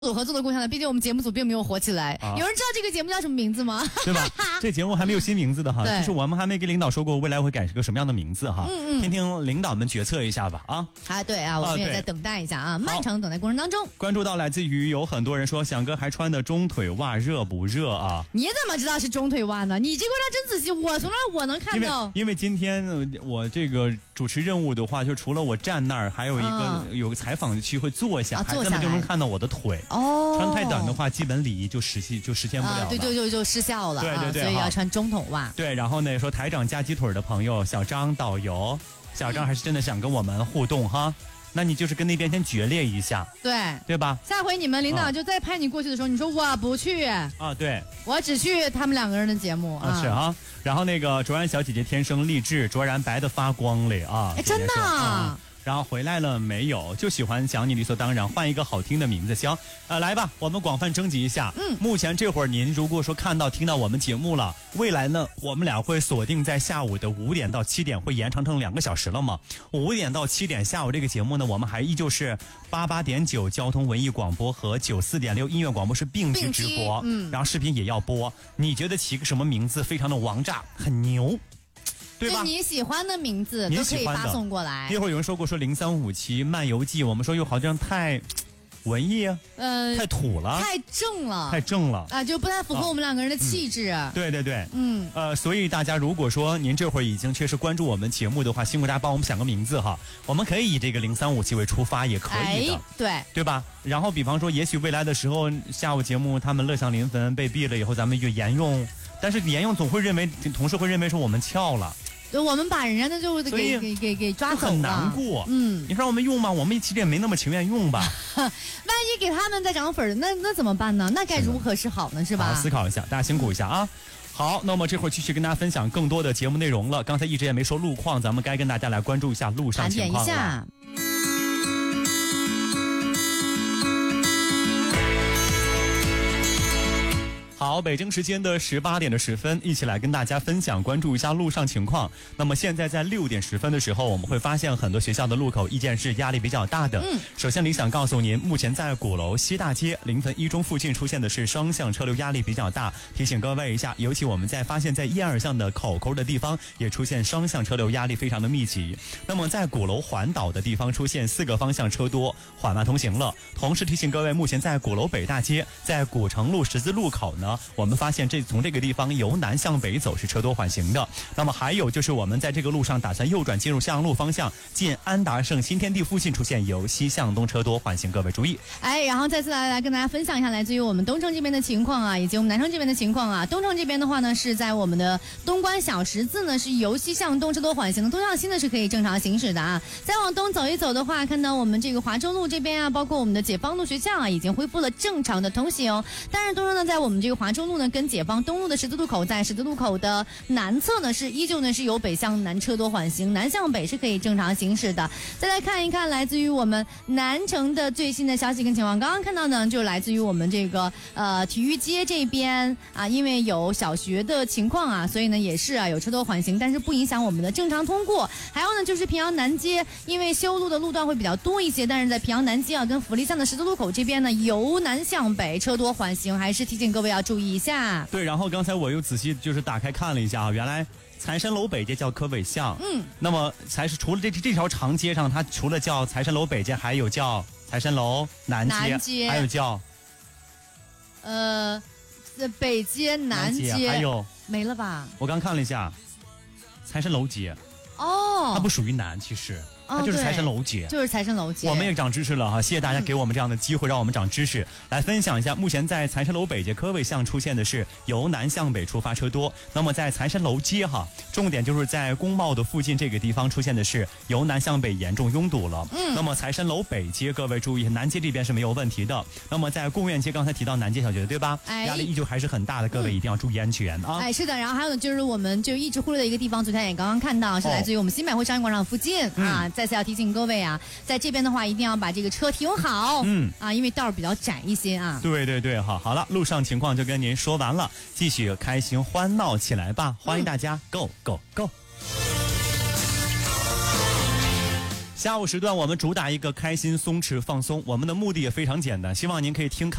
组合作的故乡呢，毕竟我们节目组并没有火起来。有人知道这个节目叫什么名字吗？ 对吧？这节目还没有新名字的哈，就是我们还没跟领导说过未来会改个什么样的名字哈。听听领导们决策一下吧啊。 对啊，我们也在等待一下啊，漫长等待过程当中。 关注到来自于有很多人说翔哥还穿的中腿袜热不热啊？ 你怎么知道是中腿袜呢？你这观察真仔细，我从来我能看到。 因为今天我这个主持任务的话，就除了我站那儿，还有有个采访区会坐下，孩子们就能看到我的腿。穿太短的话，基本礼仪就实现不了了。 对，就失效了。 对， 所以要穿中筒袜。 对，然后呢，说台长夹鸡腿的朋友，小张导游，小张还是真的想跟我们互动哈。那你就是跟那边先决裂一下，对吧？ 下回你们领导就再派你过去的时候，你说我不去啊， 对， 我只去他们两个人的节目是啊。然后那个卓然小姐姐天生丽质，卓然白的发光了啊！ 真的。 然后回来了没有？就喜欢讲你理所当然，换一个好听的名字。行，来吧，我们广泛征集一下。目前这会儿您如果说听到我们节目了，未来呢，我们俩会锁定在下午的5点到7点，会延长成2个小时了嘛？5点到7点下午这个节目呢，我们还依旧是88.9交通文艺广播和94.6音乐广播是并机直播，然后视频也要播。你觉得起个什么名字非常的王炸，很牛？对吧？ 就你喜欢的名字都可以发送过来。 一会儿有人说过0357漫游记，我们说又好像太文艺啊，太土了， 太正了啊，就不太符合我们两个人的气质。 对，所以大家如果说您这会儿已经确实关注我们节目的话，辛苦大家帮我们想个名字哈，我们可以以这个0357为出发，也可以的，对吧？然后比方说，也许未来的时候下午节目他们乐享临汾被毙了以后，咱们就沿用，但是沿用总会同事会认为说我们翘了。 我们把人家的就给抓走了， 很难过。你说我们用吗？我们其实也没那么情愿用吧。 万一给他们再涨粉，那怎么办呢？那该如何是好呢？是吧？ 好，思考一下，大家辛苦一下啊。好，那么这会儿继续跟大家分享更多的节目内容了。刚才一直也没说路况，咱们该跟大家来关注一下路上情况了。盘点一下。好，北京时间的18点10分，一起来跟大家分享关注一下路上情况。那么现在在6点10分的时候，我们会发现很多学校的路口依然是压力比较大的。首先，李想告诉您，目前在鼓楼西大街临汾一中附近出现的是双向车流压力比较大，提醒各位一下，尤其我们在发现在1、2巷的口的地方也出现双向车流压力非常的密集。那么在鼓楼环岛的地方出现4个方向车多，缓慢通行了。同时提醒各位，目前在鼓楼北大街在古城路十字路口呢，我们发现从这个地方由南向北走是车多缓行的。那么还有就是我们在这个路上打算右转进入向阳路方向，进安达盛新天地附近出现由西向东车多缓行，各位注意。 然后再次来跟大家分享一下来自于我们东城这边的情况啊，以及我们南城这边的情况啊。东城这边的话呢，是在我们的东关小十字呢是由西向东车多缓行的，东向西呢是可以正常行驶的啊。再往东走一走的话，看到我们这个华州路这边啊，包括我们的解放路学校啊，已经恢复了正常的通行。但是东城呢，在我们这个华州路呢跟解放东路的十字路口，在十字路口的南侧呢是依旧呢是由北向南车多缓行，南向北是可以正常行驶的。再来看一看来自于我们南城的最新的消息跟情况，刚刚看到呢就来自于我们这个体育街这边啊，因为有小学的情况啊，所以呢也是有车多缓行，但是不影响我们的正常通过。还有呢就是平遥南街，因为修路的路段会比较多一些，但是在平遥南街啊跟福利巷的十字路口这边呢由南向北车多缓行，还是提醒各位要注意一下。 对，然后刚才我又仔细就是打开看了一下啊，原来财神楼北街叫科伟巷，那么除了这条长街上，它除了叫财神楼北街，还有叫财神楼南街，还有叫北街南街， 还有没了吧？ 我刚看了一下，财神楼街，它不属于南，其实。它就是财神楼街， 就是财神楼街。 我们也长知识了哈，谢谢大家给我们这样的机会，让我们长知识。来分享一下，目前在财神楼北街科伟巷出现的是由南向北出发车多，那么在财神楼街哈，重点就是在工贸的附近这个地方出现的是由南向北严重拥堵了。那么财神楼北街各位注意，南街这边是没有问题的。那么在贡院街，刚才提到南街小学对吧？压力依旧还是很大的，各位一定要注意安全啊！ 是的。然后还有呢，就是我们就一直忽略的一个地方，昨天也刚刚看到，是来自于我们新百汇商业广场附近啊。再次要提醒各位啊，在这边的话一定要把这个车停好，因为道儿比较窄一些啊。 对，好了，路上情况就跟您说完了，继续开心欢闹起来吧！欢迎大家 ，Go Go Go！ 下午时段我们主打一个开心、松弛、放松，我们的目的也非常简单，希望您可以听